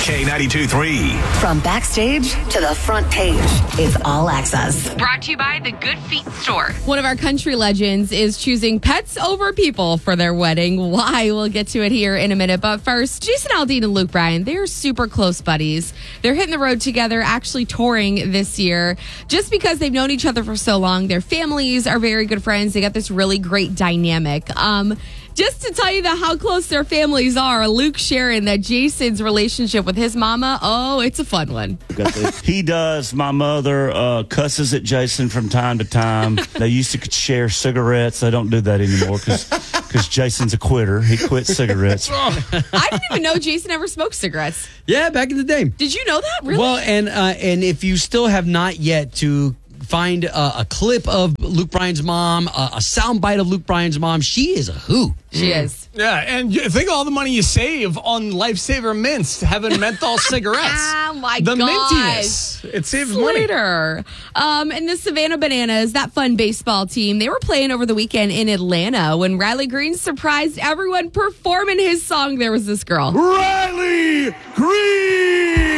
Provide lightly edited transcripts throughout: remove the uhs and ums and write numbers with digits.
K92.3. From backstage to the front page, it's All Access. Brought to you by the Good Feet Store. One of our country legends is choosing pets over people for their wedding. Why? We'll get to it here in a minute. But first, Jason Aldean and Luke Bryan, they're super close buddies. They're hitting the road together, actually touring this year. Just because they've known each other for so long, their families are very good friends. They got this really great dynamic. Just to tell you how close their families are, Luke sharing that Jason's relationship with his mama, it's a fun one. He does. My mother cusses at Jason from time to time. They used to share cigarettes. They don't do that anymore because Jason's a quitter. He quit cigarettes. I didn't even know Jason ever smoked cigarettes. Yeah, back in the day. Did you know that? Really? Well, and if you still have not yet to find a clip of Luke Bryan's mom, a soundbite of Luke Bryan's mom, she is a hoot. She is. Yeah, and think of all the money you save on Lifesaver mints having menthol cigarettes. Oh, my the gosh. mintiness. It saves money. Slater. And the Savannah Bananas, that fun baseball team, they were playing over the weekend in Atlanta when Riley Green surprised everyone performing his song. There was this girl. Riley Green!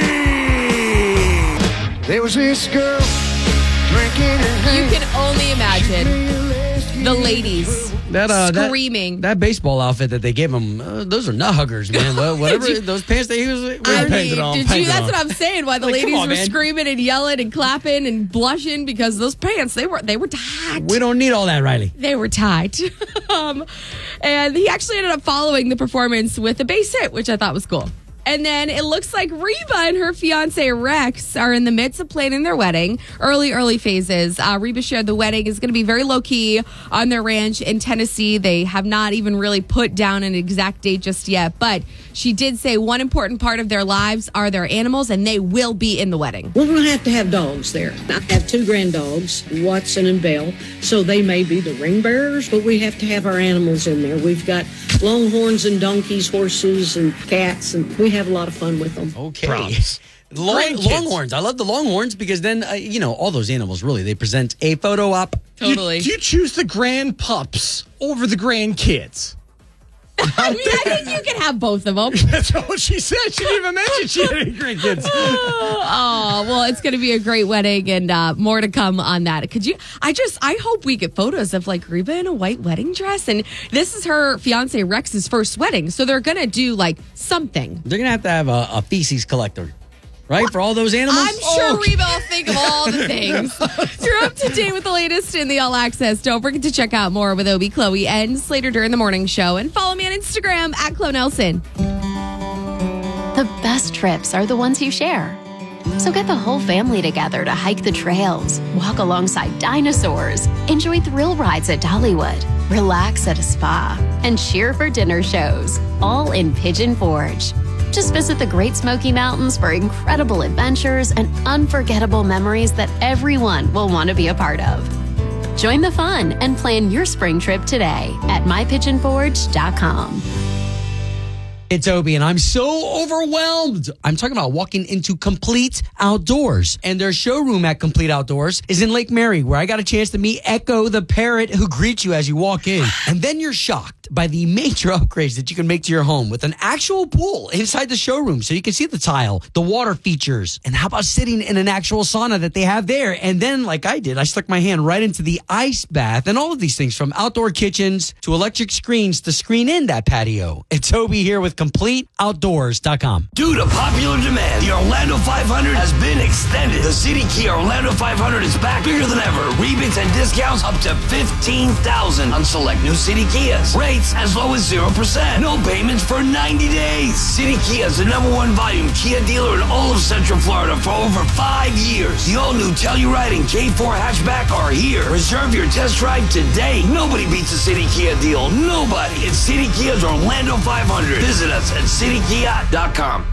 There was this girl drinking and You can only imagine the ladies screaming. That baseball outfit that they gave him, those are nut huggers, man. Whatever those pants they use. That's what I'm saying. Why the ladies were screaming and yelling and clapping and blushing because those pants they were tight. We don't need all that, Riley. They were tight. And he actually ended up following the performance with a bass hit, which I thought was cool. And then it looks like Reba and her fiance Rex are in the midst of planning their wedding. Early phases. Reba shared the wedding is going to be very low key on their ranch in Tennessee. They have not even really put down an exact date just yet. But she did say one important part of their lives are their animals, and they will be in the wedding. We're going to have dogs there. I have 2 grand dogs, Watson and Belle. So they may be the ring bearers, but we have to have our animals in there. We've got longhorns and donkeys, horses and cats, and we have a lot of fun with them. Okay. Props. Longhorns. I love the longhorns because then, all those animals, really, they present a photo op. Totally. You choose the grand pups over the grand kids. I think you can have both of them. That's what she said. She didn't even mention she had any great kids. Well, it's going to be a great wedding and more to come on that. I hope we get photos of like Reba in a white wedding dress. And this is her fiance Rex's first wedding. So they're going to do like something. They're going to have a feces collector. Right? For all those animals? I'm sure Reba will think of all the things. You're up to date with the latest in the All Access. Don't forget to check out more with Obie, Chloe, and Slater during the morning show. And follow me on Instagram at Chloe Nelson. The best trips are the ones you share. So get the whole family together to hike the trails, walk alongside dinosaurs, enjoy thrill rides at Dollywood, relax at a spa, and cheer for dinner shows, all in Pigeon Forge. Just visit the Great Smoky Mountains for incredible adventures and unforgettable memories that everyone will want to be a part of. Join the fun and plan your spring trip today at mypigeonforge.com. It's Obie, and I'm so overwhelmed. I'm talking about walking into Complete Outdoors. And their showroom at Complete Outdoors is in Lake Mary, where I got a chance to meet Echo the parrot who greets you as you walk in. And then you're shocked by the major upgrades that you can make to your home with an actual pool inside the showroom so you can see the tile, the water features, and how about sitting in an actual sauna that they have there. And then, like I did, I stuck my hand right into the ice bath and all of these things from outdoor kitchens to electric screens to screen in that patio. It's Obie here with CompleteOutdoors.com. Due to popular demand, the Orlando 500 has been extended. The City Kia Orlando 500 is back bigger than ever. Rebates and discounts up to $15,000 on select new City Kias. Rates as low as 0%. No payments for 90 days. City Kia is the #1 volume Kia dealer in all of Central Florida for over 5 years. The all-new Telluride and K4 hatchback are here. Reserve your test drive today. Nobody beats a City Kia deal. Nobody. It's City Kia's Orlando 500. Visit us at citykia.com.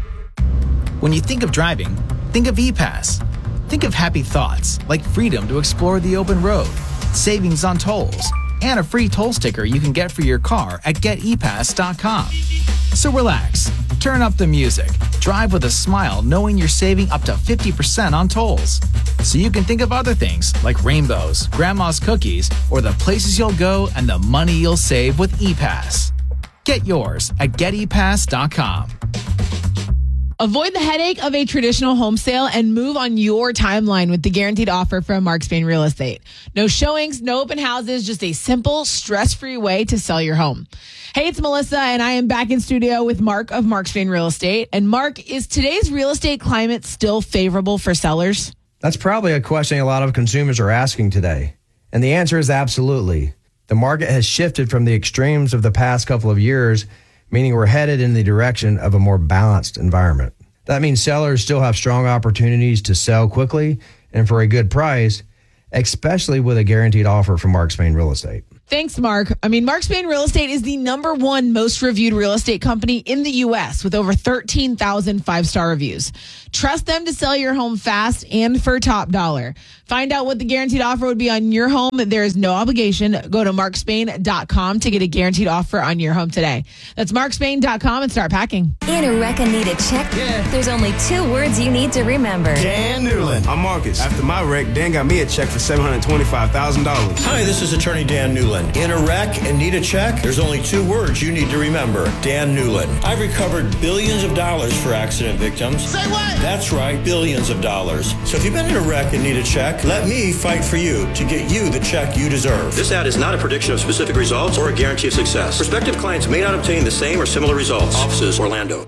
When you think of driving, think of ePass. Think of happy thoughts like freedom to explore the open road, savings on tolls, and a free toll sticker you can get for your car at getepass.com. So relax, turn up the music, drive with a smile knowing you're saving up to 50% on tolls. So you can think of other things like rainbows, grandma's cookies, or the places you'll go and the money you'll save with ePass. Get yours at getepass.com. Avoid the headache of a traditional home sale and move on your timeline with the guaranteed offer from Mark Spain Real Estate. No showings, no open houses, just a simple, stress-free way to sell your home. Hey, it's Melissa, and I am back in studio with Mark of Mark Spain Real Estate. And Mark, is today's real estate climate still favorable for sellers? That's probably a question a lot of consumers are asking today. And the answer is absolutely. The market has shifted from the extremes of the past couple of years, meaning we're headed in the direction of a more balanced environment. That means sellers still have strong opportunities to sell quickly and for a good price, especially with a guaranteed offer from Mark Spain Real Estate. Thanks, Mark. Mark Spain Real Estate is the #1 most reviewed real estate company in the U.S. with over 13,000 five-star reviews. Trust them to sell your home fast and for top dollar. Find out what the guaranteed offer would be on your home. There is no obligation. Go to markspain.com to get a guaranteed offer on your home today. That's markspain.com and start packing. In a wreck and need a check? Yeah. There's only 2 words you need to remember. Dan Newland. I'm Marcus. After my wreck, Dan got me a check for $725,000. Hi, this is attorney Dan Newland. In a wreck and need a check? There's only 2 words you need to remember. Dan Newland. I've recovered billions of dollars for accident victims. Say what? That's right, billions of dollars. So if you've been in a wreck and need a check, let me fight for you to get you the check you deserve. This ad is not a prediction of specific results or a guarantee of success. Prospective clients may not obtain the same or similar results. Offices, Orlando.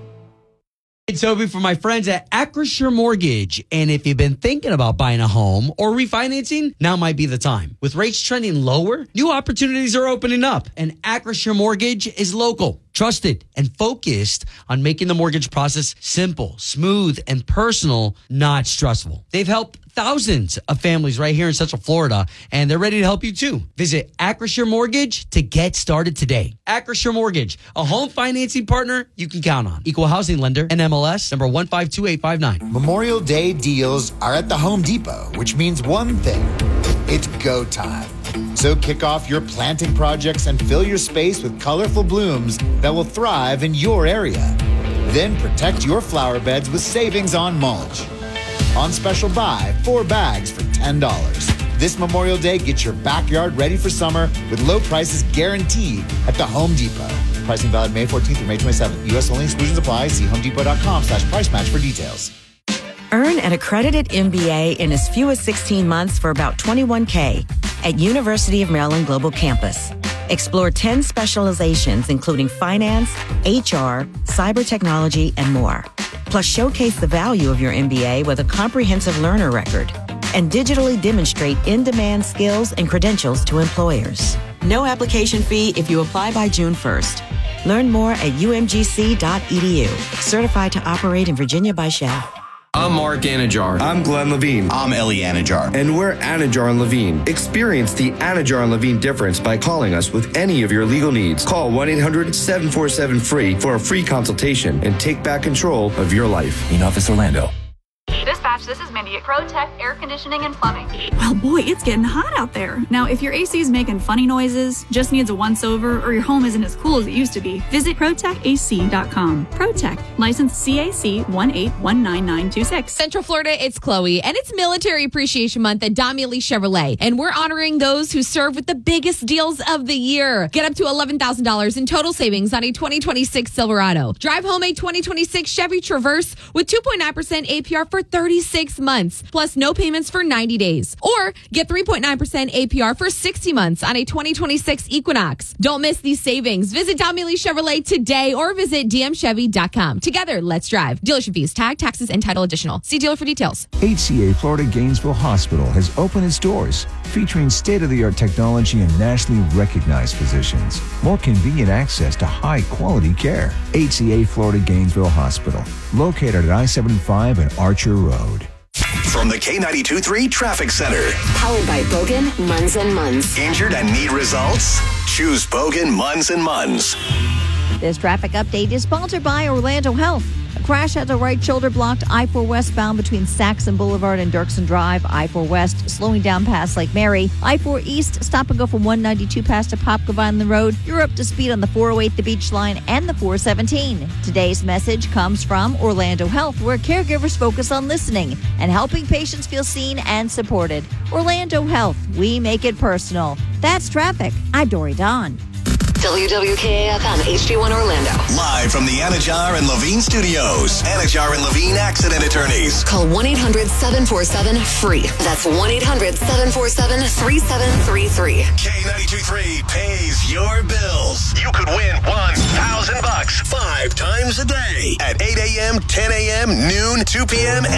It's Toby for my friends at Acrisure Mortgage. And if you've been thinking about buying a home or refinancing, now might be the time. With rates trending lower, new opportunities are opening up. And Acrisure Mortgage is local, trusted, and focused on making the mortgage process simple, smooth, and personal, not stressful. They've helped thousands of families right here in Central Florida, and they're ready to help you too. Visit Acrisure Mortgage to get started today. Acrisure Mortgage, a home financing partner you can count on. Equal housing lender, NMLS number 152859. Memorial Day deals are at the Home Depot, which means one thing. It's go time. So kick off your planting projects and fill your space with colorful blooms that will thrive in your area. Then protect your flower beds with savings on mulch. On special buy, 4 bags for $10. This Memorial Day, get your backyard ready for summer with low prices guaranteed at the Home Depot. Pricing valid May 14th through May 27th. U.S. only, exclusions apply. See homedepot.com/price match for details. Earn an accredited MBA in as few as 16 months for about $21K at University of Maryland Global Campus. Explore 10 specializations, including finance, HR, cyber technology, and more. Plus, showcase the value of your MBA with a comprehensive learner record and digitally demonstrate in-demand skills and credentials to employers. No application fee if you apply by June 1st. Learn more at umgc.edu. Certified to operate in Virginia by Shell. I'm Mark Anajar. I'm Glenn Levine. I'm Ellie Anajar. And we're Anajar and Levine. Experience the Anajar and Levine difference by calling us with any of your legal needs. Call 1-800-747-FREE for a free consultation and take back control of your life. In Office Orlando. Dispatch, this is Mindy at Crotech Air Conditioning and Plumbing. Well, boy, it's getting hot out there. Now, if your AC is making funny noises, just needs a once-over, or your home isn't as cool as it used to be, visit ProTechAC.com. ProTech, license CAC 1819926. Central Florida, it's Chloe, and it's Military Appreciation Month at Damiali Chevrolet, and we're honoring those who serve with the biggest deals of the year. Get up to $11,000 in total savings on a 2026 Silverado. Drive home a 2026 Chevy Traverse with 2.9% APR for 36 months, plus no payments for 90 days. Or get 3.9% APR for 60 months on a 2026 Equinox. Don't miss these savings. Visit Damiali Chevrolet today or visit dmchevy.com. Together, let's drive. Dealership fees, tag, taxes, and title additional. See dealer for details. HCA Florida Gainesville Hospital has opened its doors, featuring state-of-the-art technology and nationally recognized physicians. More convenient access to high-quality care. HCA Florida Gainesville Hospital, located at I-75 and Archer Road. From the K92.3 Traffic Center. Powered by Bogan, Munz & Munz. Injured and need results? Choose Bogan, Munz & Munz. This traffic update is sponsored by Orlando Health. A crash at the right shoulder blocked I-4 westbound between Saxon Boulevard and Dirksen Drive. I-4 west slowing down past Lake Mary. I-4 east stop and go from 192 past Apopka Road. You're up to speed on the 408, the Beach Line, and the 417. Today's message comes from Orlando Health, where caregivers focus on listening and helping patients feel seen and supported. Orlando Health, we make it personal. That's traffic. I'm Dory Don. WWKA-FM HD1 Orlando. Live from the Anajar and Levine studios. Anajar and Levine accident attorneys. Call 1-800-747-FREE. That's 1-800-747-3733. K92.3 pays your bills. You could win $1,000 5 times a day at 8 a.m., 10 a.m., noon, 2 p.m.,